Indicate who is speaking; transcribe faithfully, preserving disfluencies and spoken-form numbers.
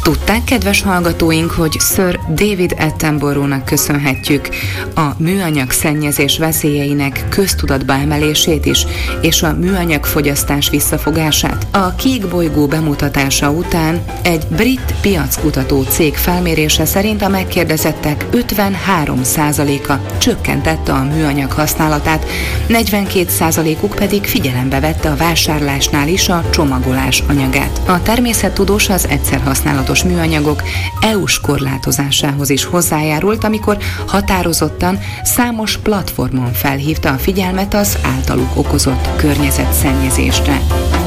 Speaker 1: Tudták, kedves hallgatóink, hogy Sir David Attenborough-nak köszönhetjük a műanyag szennyezés veszélyeinek köztudatba emelését is, és a műanyag fogyasztás visszafogását. A Kék bolygó bemutatása után egy brit piackutató cég felmérése szerint a megkérdezettek ötvenhárom százaléka csökkentette a műanyag használatát, negyvenkét százalékuk pedig figyelembe vette a vásárlásnál is a csomagolás anyagát. A természettudós az egyszerhasználatos műanyagok é u-s korlátozásához is hozzájárult, amikor határozottan számos platformon felhívta a figyelmet az általuk okozott környezetszennyezésre.